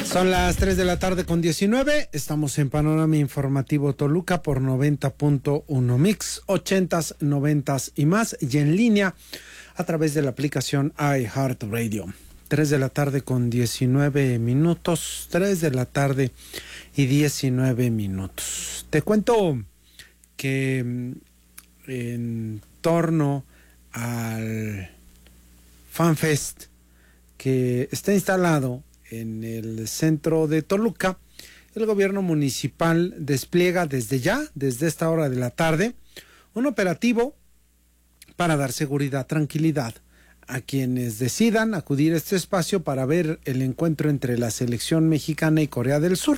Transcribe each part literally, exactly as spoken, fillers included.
Son las tres de la tarde con diecinueve, estamos en Panorama Informativo Toluca por noventa punto uno Mix, ochentas, noventas y más, y en línea a través de la aplicación iHeartRadio. tres de la tarde con diecinueve minutos, tres de la tarde y diecinueve minutos. Te cuento que en torno al FanFest que está instalado en el centro de Toluca, el gobierno municipal despliega desde ya, desde esta hora de la tarde, un operativo para dar seguridad, tranquilidad a quienes decidan acudir a este espacio para ver el encuentro entre la selección mexicana y Corea del Sur.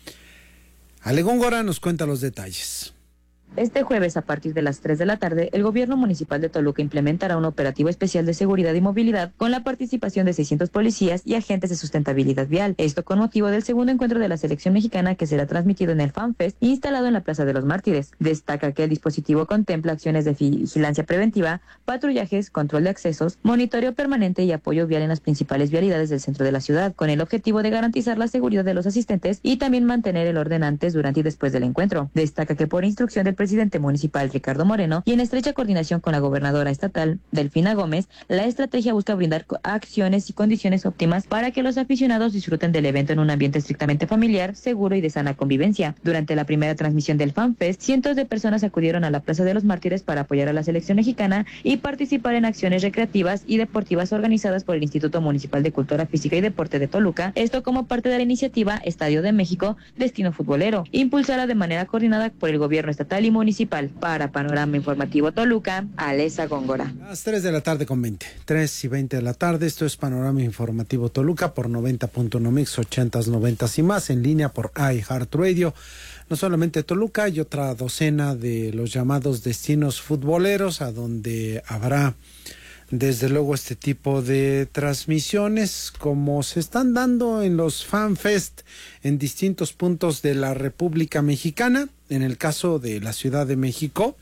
Ale Góngora nos cuenta los detalles. Este jueves, a partir de las tres de la tarde, el gobierno municipal de Toluca implementará un operativo especial de seguridad y movilidad con la participación de seiscientos policías y agentes de sustentabilidad vial. Esto con motivo del segundo encuentro de la selección mexicana que será transmitido en el FanFest instalado en la Plaza de los Mártires. Destaca que el dispositivo contempla acciones de vigilancia preventiva, patrullajes, control de accesos, monitoreo permanente y apoyo vial en las principales vialidades del centro de la ciudad, con el objetivo de garantizar la seguridad de los asistentes y también mantener el orden antes, durante y después del encuentro. Destaca que por instrucción del presidente municipal Ricardo Moreno y en estrecha coordinación con la gobernadora estatal Delfina Gómez, la estrategia busca brindar acciones y condiciones óptimas para que los aficionados disfruten del evento en un ambiente estrictamente familiar, seguro y de sana convivencia. Durante la primera transmisión del FanFest, cientos de personas acudieron a la Plaza de los Mártires para apoyar a la selección mexicana y participar en acciones recreativas y deportivas organizadas por el Instituto Municipal de Cultura Física y Deporte de Toluca, esto como parte de la iniciativa Estadio de México, Destino Futbolero, impulsada de manera coordinada por el gobierno estatal y municipal. Para Panorama Informativo Toluca, Alesa Góngora. Las tres de la tarde con veinte, tres y veinte de la tarde, esto es Panorama Informativo Toluca por noventa punto uno Mix, ochentas, noventas y más, en línea por iHeartRadio. No solamente Toluca, hay otra docena de los llamados destinos futboleros, a donde habrá desde luego este tipo de transmisiones como se están dando en los FanFest en distintos puntos de la República Mexicana. En el caso de la Ciudad de México,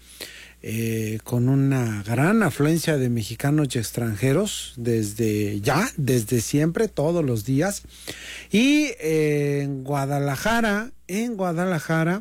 eh, con una gran afluencia de mexicanos y extranjeros desde ya, desde siempre, todos los días. Y eh, en Guadalajara, en Guadalajara,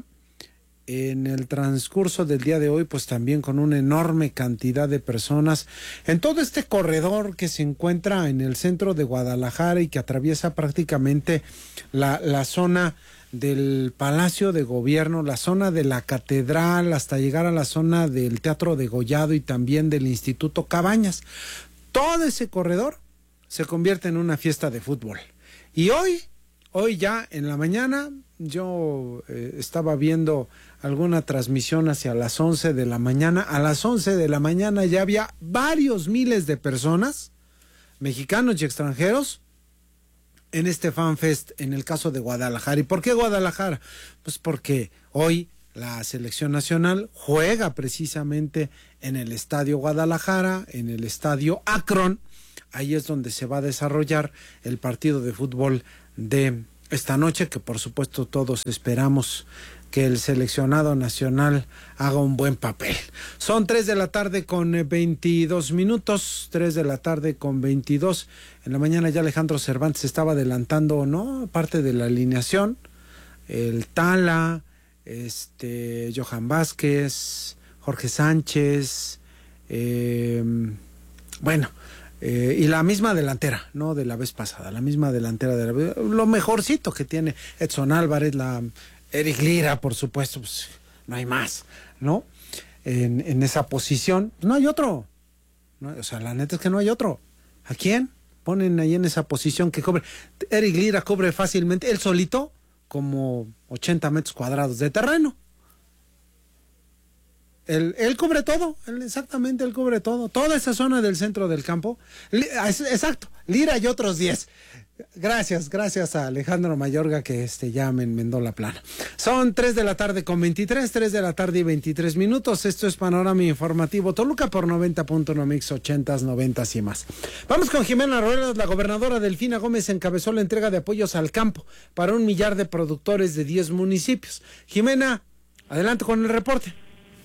en el transcurso del día de hoy, pues también con una enorme cantidad de personas en todo este corredor que se encuentra en el centro de Guadalajara y que atraviesa prácticamente la, la zona del Palacio de Gobierno, la zona de la Catedral, hasta llegar a la zona del Teatro Degollado y también del Instituto Cabañas. Todo ese corredor se convierte en una fiesta de fútbol. Y hoy, hoy ya en la mañana, yo eh, estaba viendo alguna transmisión hacia las once de la mañana. A las once de la mañana ya había varios miles de personas, mexicanos y extranjeros, en este FanFest, en el caso de Guadalajara. ¿Y por qué Guadalajara? Pues porque hoy la selección nacional juega precisamente en el Estadio Guadalajara, en el Estadio Akron. Ahí es donde se va a desarrollar el partido de fútbol de esta noche, que por supuesto todos esperamos que el seleccionado nacional haga un buen papel. Son tres de la tarde con veintidós minutos, tres de la tarde con veintidós. En la mañana ya Alejandro Cervantes estaba adelantando, ¿no?, parte de la alineación. El Tala, este, Johan Vázquez, Jorge Sánchez, eh, bueno, Eh, y la misma delantera, ¿no?, de la vez pasada, la misma delantera de la, lo mejorcito que tiene Edson Álvarez, la Eric Lira, por supuesto, pues no hay más, ¿no? En, en esa posición, no hay otro, ¿no? O sea, la neta es que no hay otro. ¿A quién ponen ahí en esa posición que cobre? Eric Lira cubre fácilmente, él solito, como ochenta metros cuadrados de terreno. Él, él cubre todo, él, exactamente, él cubre todo, toda esa zona del centro del campo, exacto, Lira y otros diez. Gracias, gracias a Alejandro Mayorga que este ya me enmendó la plana. Son tres de la tarde con veintitrés, tres de la tarde y veintitrés minutos, esto es Panorama Informativo Toluca por noventa punto uno Mix, ochentas, noventas y más. Vamos con Jimena Ruelas. La gobernadora Delfina Gómez encabezó la entrega de apoyos al campo para un millar de productores de diez municipios. Jimena, adelante con el reporte.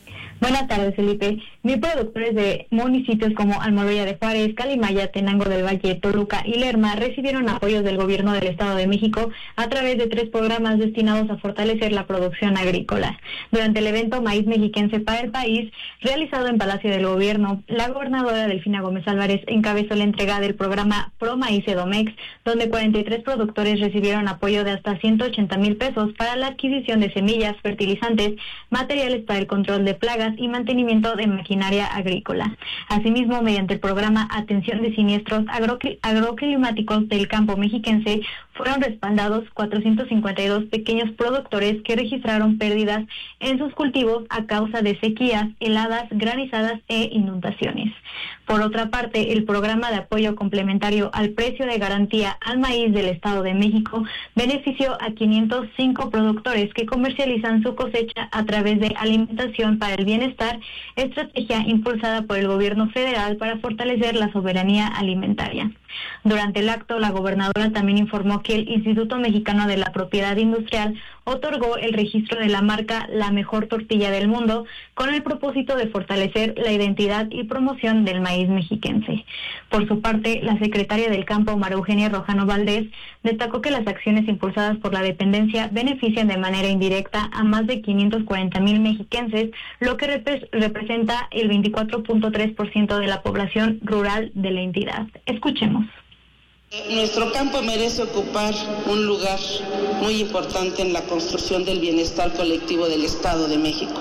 Buenas tardes, Felipe. Mil productores de municipios como Almoloya de Juárez, Calimaya, Tenango del Valle, Toluca y Lerma recibieron apoyos del Gobierno del Estado de México a través de tres programas destinados a fortalecer la producción agrícola. Durante el evento Maíz Mexiquense para el País, realizado en Palacio del Gobierno, la gobernadora Delfina Gómez Álvarez encabezó la entrega del programa Pro Maíz Edomex, donde cuarenta y tres productores recibieron apoyo de hasta ciento ochenta mil pesos para la adquisición de semillas, fertilizantes, materiales para el control de plagas y mantenimiento de maquinaria agrícola. Asimismo, mediante el programa Atención de Siniestros Agrocl- Agroclimáticos del Campo Mexiquense, fueron respaldados cuatrocientos cincuenta y dos pequeños productores que registraron pérdidas en sus cultivos a causa de sequías, heladas, granizadas e inundaciones. Por otra parte, el programa de apoyo complementario al precio de garantía al maíz del Estado de México benefició a quinientos cinco productores que comercializan su cosecha a través de Alimentación para el Bienestar, estrategia impulsada por el Gobierno federal para fortalecer la soberanía alimentaria. Durante el acto, la gobernadora también informó que el Instituto Mexicano de la Propiedad Industrial otorgó el registro de la marca La Mejor Tortilla del Mundo con el propósito de fortalecer la identidad y promoción del maíz mexiquense. Por su parte, la secretaria del Campo, María Eugenia Rojano Valdés, destacó que las acciones impulsadas por la dependencia benefician de manera indirecta a más de quinientos cuarenta mil mexiquenses, lo que rep- representa el veinticuatro punto tres por ciento de la población rural de la entidad. Escuchemos. Nuestro campo merece ocupar un lugar muy importante en la construcción del bienestar colectivo del Estado de México.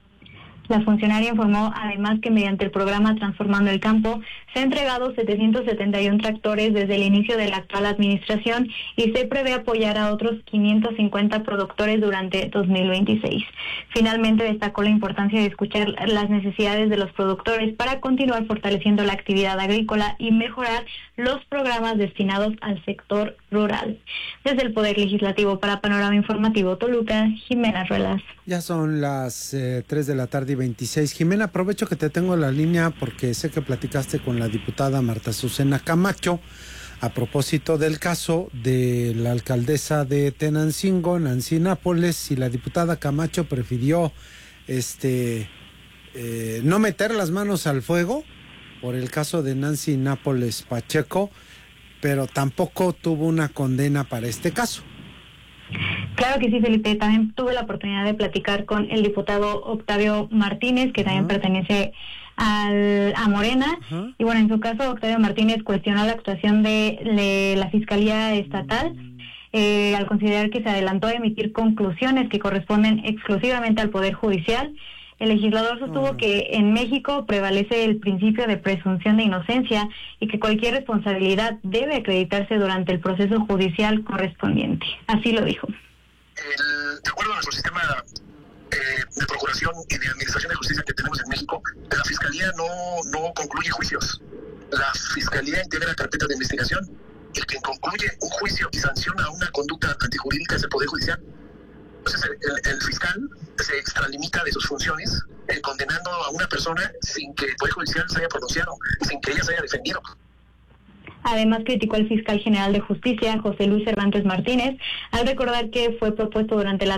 La funcionaria informó además que mediante el programa Transformando el Campo se han entregado setecientos setenta y uno tractores desde el inicio de la actual administración y se prevé apoyar a otros quinientos cincuenta productores durante dos mil veintiséis. Finalmente destacó la importancia de escuchar las necesidades de los productores para continuar fortaleciendo la actividad agrícola y mejorar los programas destinados al sector rural. Desde el Poder Legislativo para Panorama Informativo Toluca, Jimena Ruelas. Ya son las eh, tres de la tarde y veintiséis. Jimena, aprovecho que te tengo en la línea porque sé que platicaste con la diputada Marta Azucena Camacho a propósito del caso de la alcaldesa de Tenancingo, Nancy Nápoles, y la diputada Camacho prefirió este eh, no meter las manos al fuego por el caso de Nancy Nápoles Pacheco, pero tampoco tuvo una condena para este caso. Claro que sí, Felipe. También tuve la oportunidad de platicar con el diputado Octavio Martínez, que también uh-huh. pertenece al, a Morena. Uh-huh. Y bueno, en su caso, Octavio Martínez cuestionó la actuación de, de la Fiscalía Estatal uh-huh. eh, al considerar que se adelantó a emitir conclusiones que corresponden exclusivamente al Poder Judicial. El legislador sostuvo uh-huh. que en México prevalece el principio de presunción de inocencia y que cualquier responsabilidad debe acreditarse durante el proceso judicial correspondiente. Así lo dijo. El, de acuerdo a nuestro sistema eh, de procuración y de administración de justicia que tenemos en México, la Fiscalía no, no concluye juicios. La Fiscalía integra carpetas de investigación. El que concluye un juicio y sanciona una conducta antijurídica es el Poder Judicial. Entonces el, el, el fiscal se extralimita de sus funciones eh, condenando a una persona sin que el Poder Judicial se haya pronunciado y sin que ella se haya defendido. Además, criticó al fiscal general de justicia, José Luis Cervantes Martínez, al recordar que fue propuesto durante la